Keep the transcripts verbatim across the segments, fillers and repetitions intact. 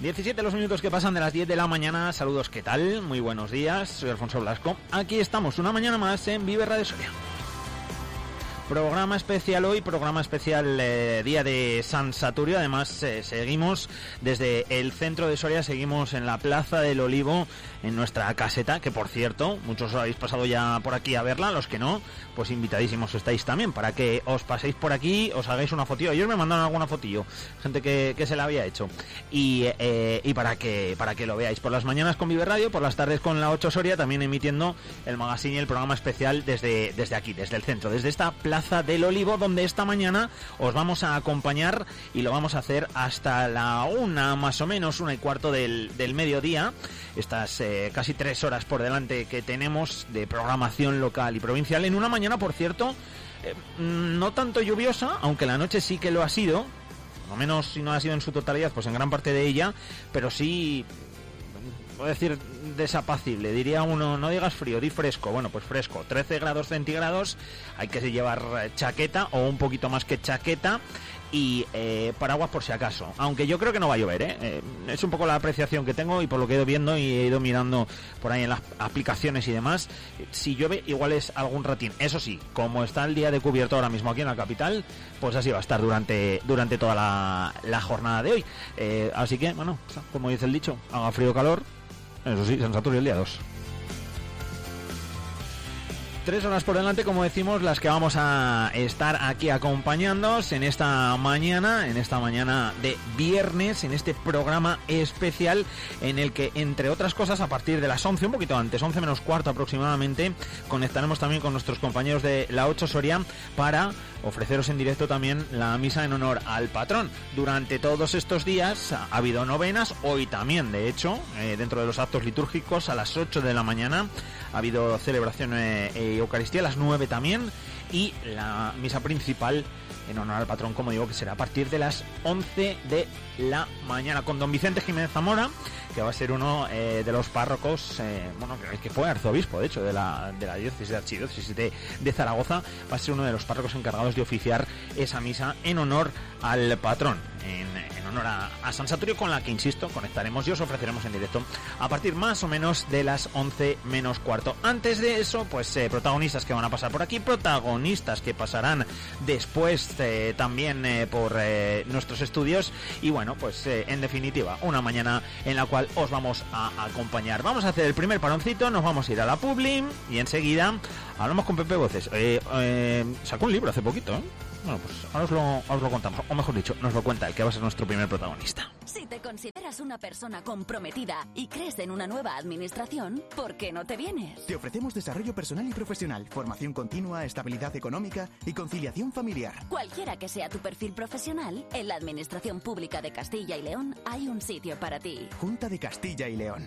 diecisiete los minutos que pasan de las diez de la mañana. Saludos, ¿qué tal? Muy buenos días, soy Alfonso Blasco. Aquí estamos una mañana más en Vive Radio Soria. Programa especial hoy, programa especial eh, día de San Saturio. Además eh, seguimos desde el centro de Soria, seguimos en la Plaza del Olivo, en nuestra caseta, que por cierto, muchos habéis pasado ya por aquí a verla, los que no, pues invitadísimos estáis también, para que os paséis por aquí, os hagáis una fotillo. Ayer me mandaron alguna fotillo, gente que, que se la había hecho, y, eh, y para que para que lo veáis, por las mañanas con Vive Radio, por las tardes con la ocho Soria, también emitiendo el magazine y el programa especial desde, desde aquí, desde el centro, desde esta Plaza del Olivo, donde esta mañana os vamos a acompañar y lo vamos a hacer hasta la una, más o menos, una y cuarto del, del mediodía. Estas eh, casi tres horas por delante que tenemos de programación local y provincial, en una mañana, por cierto, eh, no tanto lluviosa, aunque la noche sí que lo ha sido, por lo menos si no ha sido en su totalidad, pues en gran parte de ella, pero sí, puedo decir, desapacible, diría uno, no digas frío, di fresco. Bueno, pues fresco, trece grados centígrados, hay que llevar chaqueta o un poquito más que chaqueta y eh, paraguas por si acaso, aunque yo creo que no va a llover, ¿eh? Eh, es un poco la apreciación que tengo y por lo que he ido viendo y he ido mirando por ahí en las aplicaciones y demás, si llueve igual es algún ratín. Eso sí, como está el día de cubierto ahora mismo aquí en la capital, pues así va a estar durante durante toda la, la jornada de hoy, eh, así que bueno, como dice el dicho, haga frío o calor, eso sí, San Saturio el día dos. Tres horas por delante, como decimos, las que vamos a estar aquí acompañándoos en esta mañana, en esta mañana de viernes, en este programa especial en el que, entre otras cosas, a partir de las once, un poquito antes, once menos cuarto aproximadamente, conectaremos también con nuestros compañeros de la ocho Soria para ofreceros en directo también la misa en honor al patrón. Durante todos estos días ha habido novenas, hoy también, de hecho, eh, dentro de los actos litúrgicos a las ocho de la mañana ha habido celebración eh, eh, Eucaristía a las nueve también, y la misa principal en honor al patrón, como digo, que será a partir de las once de la mañana, con don Vicente Jiménez Zamora, que va a ser uno eh, de los párrocos, eh, bueno, que fue arzobispo, de hecho, de la, de la diócesis de archidiócesis de, de Zaragoza, va a ser uno de los párrocos encargados de oficiar esa misa en honor al patrón, en, en honor a, a San Saturio, con la que, insisto, conectaremos y os ofreceremos en directo a partir más o menos de las once menos cuarto. Antes de eso, pues eh, protagonistas que van a pasar por aquí, protagonistas que pasarán después eh, también eh, por eh, nuestros estudios, y bueno, pues eh, en definitiva, una mañana en la cual os vamos a acompañar. Vamos a hacer el primer paroncito, nos vamos a ir a la publi y enseguida hablamos con Pepe Voces. Eh, eh, sacó un libro hace poquito, ¿eh? Bueno, pues ahora os lo, os lo contamos, o mejor dicho, nos lo cuenta el que va a ser nuestro primer protagonista. Si te consideras una persona comprometida y crees en una nueva administración, ¿por qué no te vienes? Te ofrecemos desarrollo personal y profesional, formación continua, estabilidad económica y conciliación familiar. Cualquiera que sea tu perfil profesional, en la Administración Pública de Castilla y León hay un sitio para ti. Junta de Castilla y León.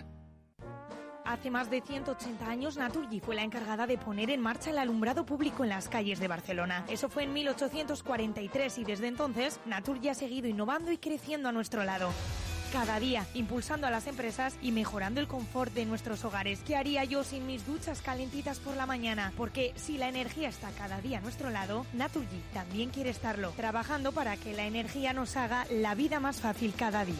Hace más de ciento ochenta años, Naturgy fue la encargada de poner en marcha el alumbrado público en las calles de Barcelona. Eso fue en mil ochocientos cuarenta y tres y desde entonces, Naturgy ha seguido innovando y creciendo a nuestro lado. Cada día, impulsando a las empresas y mejorando el confort de nuestros hogares. ¿Qué haría yo sin mis duchas calentitas por la mañana? Porque si la energía está cada día a nuestro lado, Naturgy también quiere estarlo, trabajando para que la energía nos haga la vida más fácil cada día.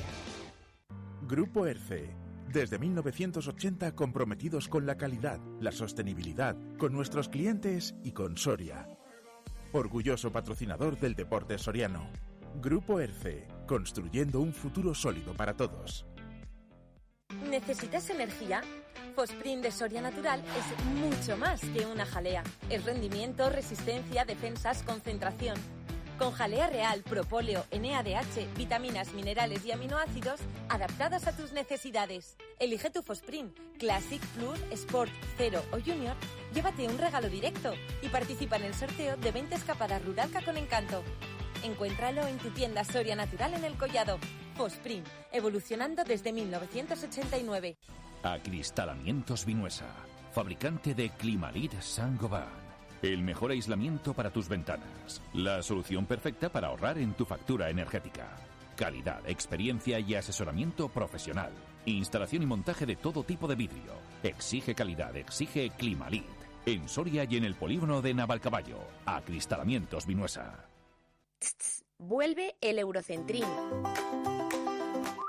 Grupo ERCE. Desde mil novecientos ochenta comprometidos con la calidad, la sostenibilidad, con nuestros clientes y con Soria. Orgulloso patrocinador del deporte soriano. Grupo ERCE, construyendo un futuro sólido para todos. ¿Necesitas energía? Fosprint de Soria Natural es mucho más que una jalea. Es rendimiento, resistencia, defensas, concentración. Con jalea real, propóleo, N A D H, vitaminas, minerales y aminoácidos adaptados a tus necesidades. Elige tu Fosprint, Classic, Plus, Sport, Cero o Junior, llévate un regalo directo y participa en el sorteo de veinte escapadas Ruralca con Encanto. Encuéntralo en tu tienda Soria Natural en El Collado. Fosprint, evolucionando desde mil novecientos ochenta y nueve. Acristalamientos Vinuesa, fabricante de Climalit Saint-Gobain. El mejor aislamiento para tus ventanas. La solución perfecta para ahorrar en tu factura energética. Calidad, experiencia y asesoramiento profesional. Instalación y montaje de todo tipo de vidrio. Exige calidad, exige Climalit. En Soria y en el polígono de Navalcaballo. Acristalamientos Vinuesa. Vuelve el Eurocentrín.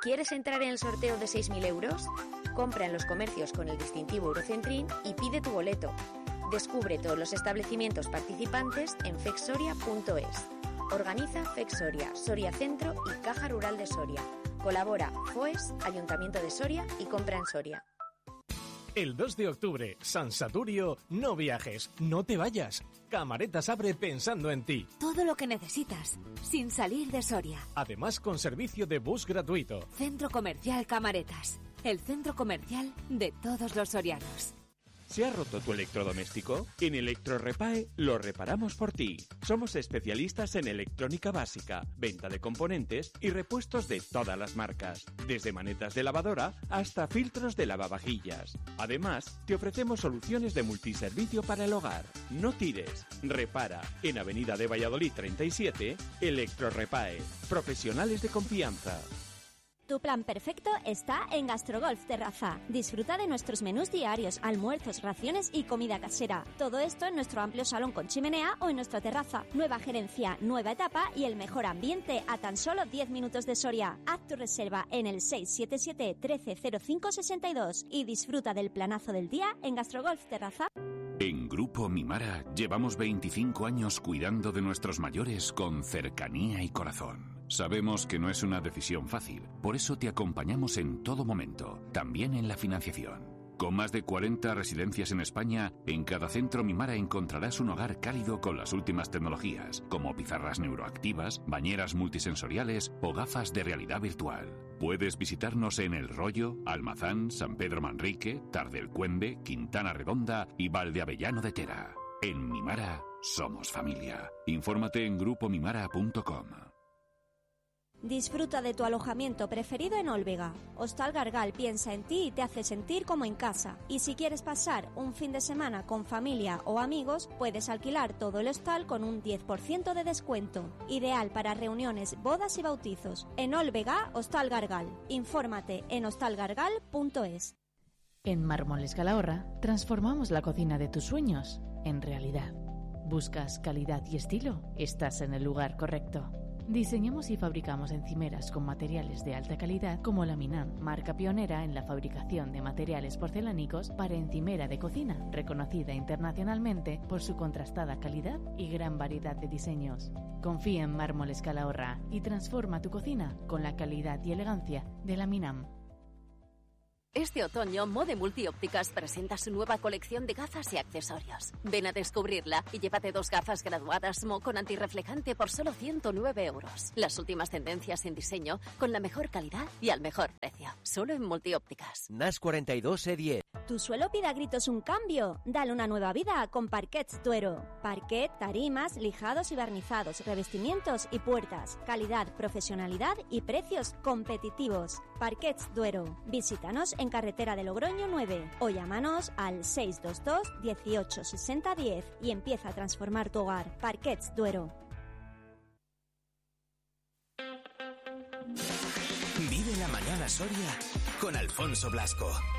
¿Quieres entrar en el sorteo de seis mil euros? Compra en los comercios con el distintivo Eurocentrin y pide tu boleto. Descubre todos los establecimientos participantes en fexsoria punto es. Organiza Fexsoria, Soria Centro y Caja Rural de Soria. Colabora FOES, Ayuntamiento de Soria y Compra en Soria. El dos de octubre, San Saturio, no viajes, no te vayas. Camaretas abre pensando en ti. Todo lo que necesitas, sin salir de Soria. Además, con servicio de bus gratuito. Centro Comercial Camaretas, el centro comercial de todos los sorianos. ¿Se ha roto tu electrodoméstico? En Electrorepae lo reparamos por ti. Somos especialistas en electrónica básica, venta de componentes y repuestos de todas las marcas, desde manetas de lavadora hasta filtros de lavavajillas. Además, te ofrecemos soluciones de multiservicio para el hogar. No tires, repara. En Avenida de Valladolid treinta y siete, Electrorepae. Profesionales de confianza. Tu plan perfecto está en Gastrogolf Terraza. Disfruta de nuestros menús diarios, almuerzos, raciones y comida casera. Todo esto en nuestro amplio salón con chimenea o en nuestra terraza. Nueva gerencia, nueva etapa y el mejor ambiente a tan solo diez minutos de Soria. Haz tu reserva en el seis siete siete, trece cero cinco sesenta y dos y disfruta del planazo del día en Gastrogolf Terraza. En Grupo Mimara llevamos veinticinco años cuidando de nuestros mayores con cercanía y corazón. Sabemos que no es una decisión fácil, por eso te acompañamos en todo momento, también en la financiación. Con más de cuarenta residencias en España, en cada centro Mimara encontrarás un hogar cálido con las últimas tecnologías, como pizarras neuroactivas, bañeras multisensoriales o gafas de realidad virtual. Puedes visitarnos en El Rollo, Almazán, San Pedro Manrique, Tardelcuende, Quintana Redonda y Valdeavellano de Tera. En Mimara somos familia. Infórmate en grupo mimara punto com. Disfruta de tu alojamiento preferido en Olvega. Hostal Gargal piensa en ti y te hace sentir como en casa. Y si quieres pasar un fin de semana con familia o amigos, puedes alquilar todo el hostal con un diez por ciento de descuento. Ideal para reuniones, bodas y bautizos. En Olvega, Hostal Gargal. Infórmate en hostal gargal punto es. En Mármoles Calahorra transformamos la cocina de tus sueños en realidad. ¿Buscas calidad y estilo? Estás en el lugar correcto. Diseñamos y fabricamos encimeras con materiales de alta calidad como la Minam, marca pionera en la fabricación de materiales porcelánicos para encimera de cocina, reconocida internacionalmente por su contrastada calidad y gran variedad de diseños. Confía en Mármoles Calahorra y transforma tu cocina con la calidad y elegancia de la Minam. Este otoño, Mode Multiópticas presenta su nueva colección de gafas y accesorios. Ven a descubrirla y llévate dos gafas graduadas M O con antirreflejante por solo ciento nueve euros. Las últimas tendencias en diseño con la mejor calidad y al mejor precio. Solo en Multiópticas. N A S cuarenta y dos E diez. ¿Tu suelo pide a gritos un cambio? Dale una nueva vida con Parquets Duero. Parquet, tarimas, lijados y barnizados, revestimientos y puertas. Calidad, profesionalidad y precios competitivos. Parquets Duero. Visítanos en carretera de Logroño nueve o llámanos al seis dos dos, dieciocho, sesenta, diez y empieza a transformar tu hogar. Parquets Duero. Vive la mañana Soria con Alfonso Blasco.